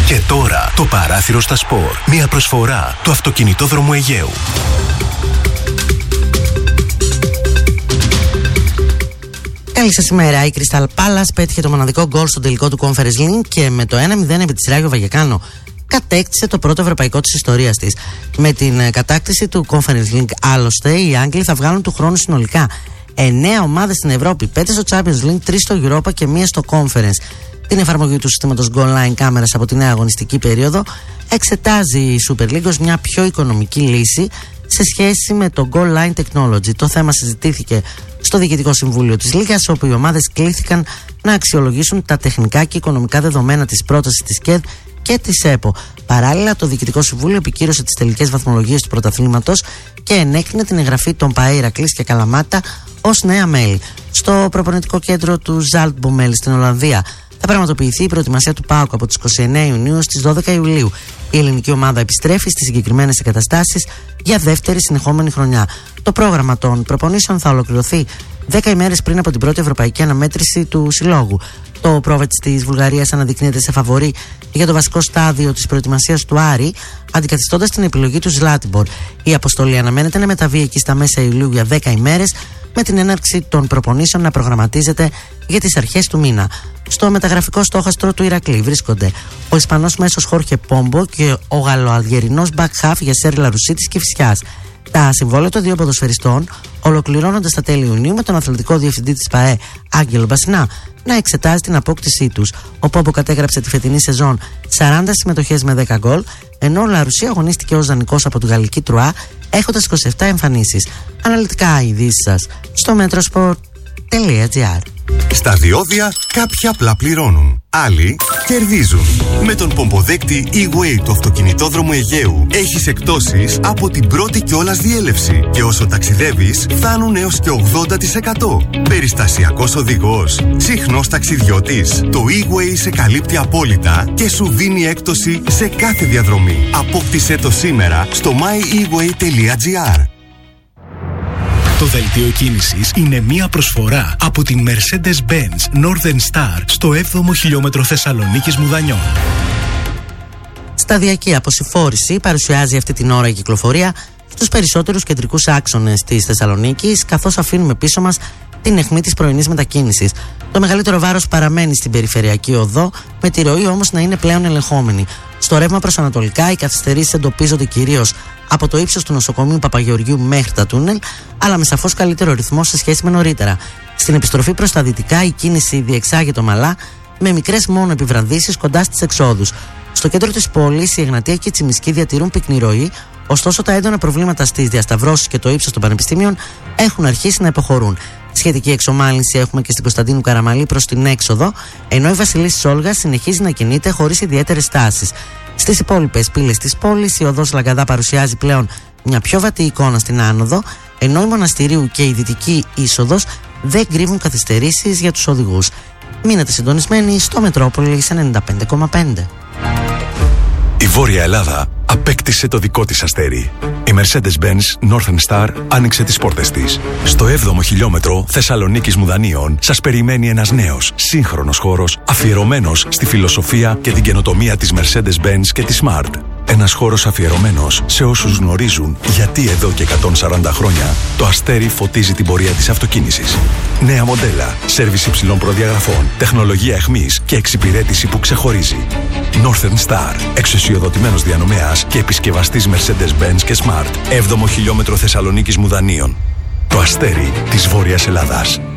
Και τώρα το παράθυρο στα σπορ. Μια προσφορά του Αυτοκινητόδρομου Αιγαίου. Καλή σας ημέρα. Η Crystal Palace πέτυχε το μοναδικό γκολ στο τελικό του Conference League και με το 1-0 επί της Ράγιο Βαγεκάνο κατέκτησε το πρώτο ευρωπαϊκό της ιστορίας της. Με την κατάκτηση του Conference League, άλλωστε, οι Άγγλοι θα βγάλουν του χρόνου συνολικά 9 ομάδες στην Ευρώπη, 5 στο Champions League, 3 στο Europa και 1 στο Conference. Την εφαρμογή του συστήματος Goal Line κάμερας από τη νέα αγωνιστική περίοδο εξετάζει η Super League ως μια πιο οικονομική λύση σε σχέση με το Goal Line Technology. Το θέμα συζητήθηκε στο Διοικητικό Συμβούλιο της Λίγας, όπου οι ομάδες κλήθηκαν να αξιολογήσουν τα τεχνικά και οικονομικά δεδομένα της πρότασης της ΚΕΔ και της ΕΠΟ. Παράλληλα, το Διοικητικό Συμβούλιο επικύρωσε τις τελικές βαθμολογίες του πρωταθλήματος και ενέκρινε την εγγραφή των ΠΑΕ Ηρακλής και Καλαμάτα ως νέα μέλη. Στο προπονητικό κέντρο του Zaltbommel στην Ολλανδία θα πραγματοποιηθεί η προετοιμασία του ΠΑΟΚ από τις 29 Ιουνίου στις 12 Ιουλίου. Η ελληνική ομάδα επιστρέφει στις συγκεκριμένες εγκαταστάσεις για δεύτερη συνεχόμενη χρονιά. Το πρόγραμμα των προπονήσεων θα ολοκληρωθεί 10 ημέρες πριν από την πρώτη ευρωπαϊκή αναμέτρηση του συλλόγου. Το Πρόβετς της Βουλγαρίας αναδεικνύεται σε φαβορί για το βασικό στάδιο της προετοιμασίας του Άρη, αντικαθιστώντας την επιλογή του Ζλάτιμπορ. Η αποστολή αναμένεται να μεταβεί εκεί στα μέσα Ιουλίου για 10 ημέρες, με την έναρξη των προπονήσεων να προγραμματίζεται για τις αρχές του μήνα. Στο μεταγραφικό στόχαστρο του Ηρακλή βρίσκονται ο Ισπανός μέσος Χόρχε Πόμπο και ο Γαλλοαλγερινός back half Γιασέρ Λαρουσίτης Κηφισιάς. Τα συμβόλαια των δύο ποδοσφαιριστών ολοκληρώνονται στα τέλη Ιουνίου, με τον αθλητικό διευθυντή της ΠΑΕ Άγγελο Μπασινά να εξετάζει την απόκτησή τους. Ο Πόμπο κατέγραψε τη φετινή σεζόν 40 συμμετοχές με 10 γκολ, ενώ ο Λαρουσί αγωνίστηκε ως δανεικός από τη γαλλική Τρουά, έχοντας 27 εμφανίσεις. Αναλυτικά ειδήσεις σας στο metrosport.gr. Στα διόδια κάποιοι απλά πληρώνουν, άλλοι κερδίζουν. Με τον πομποδέκτη E-Way του Αυτοκινητόδρομου Αιγαίου έχεις εκπτώσεις από την πρώτη κιόλας διέλευση και όσο ταξιδεύεις φτάνουν έως και 80%. Περιστασιακός οδηγός, συχνός ταξιδιώτης, το E-Way σε καλύπτει απόλυτα και σου δίνει έκπτωση σε κάθε διαδρομή. Απόκτησέ το σήμερα στο myeWay.gr. Το δελτίο κίνησης είναι μία προσφορά από την Mercedes-Benz Northern Star στο 7ο χιλιόμετρο Θεσσαλονίκης Μουδανιών. Σταδιακή αποσυφόρηση παρουσιάζει αυτή την ώρα η κυκλοφορία στους περισσότερους κεντρικούς άξονες της Θεσσαλονίκης, καθώς αφήνουμε πίσω μας την αιχμή της πρωινής μετακίνησης. Το μεγαλύτερο βάρος παραμένει στην περιφερειακή οδό, με τη ροή όμως να είναι πλέον ελεγχόμενη. Στο ρεύμα προς ανατολικά, οι καθυστερήσεις εντοπίζονται κυρίως από το ύψος του νοσοκομείου Παπαγεωργίου μέχρι τα τούνελ, αλλά με σαφώς καλύτερο ρυθμό σε σχέση με νωρίτερα. Στην επιστροφή προς τα δυτικά, η κίνηση διεξάγεται ομαλά, με μικρές μόνο επιβραδύσεις κοντά στις εξόδους. Στο κέντρο της πόλης, η Εγνατία και η Τσιμισκή διατηρούν πυκνή ροή, ωστόσο τα έντονα προβλήματα στις διασταυρώσεις και το ύψος των πανεπιστήμιων έχουν αρχίσει να υποχωρούν. Σχετική εξομάλυνση έχουμε και στην Κωνσταντίνου Καραμαλή προς την έξοδο, ενώ η Βασιλίσσης Όλγας συνεχίζει να κινείται χωρίς ιδιαίτερες τάσεις. Στις υπόλοιπες πύλες της πόλης, η οδός Λαγκαδά παρουσιάζει πλέον μια πιο βατή εικόνα στην άνοδο, ενώ η Μοναστηρίου και η δυτική είσοδος δεν κρύβουν καθυστερήσεις για τους οδηγούς. Μείνετε συντονισμένοι στο Μετρόπολης 95,5. Η Βόρεια Ελλάδα απέκτησε το δικό της αστέρι. Η Mercedes-Benz Northern Star άνοιξε τις πόρτες της. Στο 7ο χιλιόμετρο Θεσσαλονίκης Μουδανίων σας περιμένει ένας νέος, σύγχρονος χώρος αφιερωμένος στη φιλοσοφία και την καινοτομία της Mercedes-Benz και της Smart. Ένας χώρος αφιερωμένος σε όσους γνωρίζουν γιατί εδώ και 140 χρόνια το αστέρι φωτίζει την πορεία της αυτοκίνησης. Νέα μοντέλα, σέρβις υψηλών προδιαγραφών, τεχνολογία αιχμής και εξυπηρέτηση που ξεχωρίζει. Northern Star, εξουσιοδοτημένος διανομέας και επισκευαστής Mercedes-Benz και Smart. 7ο χιλιόμετρο Θεσσαλονίκης Μουδανίων. Το αστέρι της Βόρειας Ελλάδας.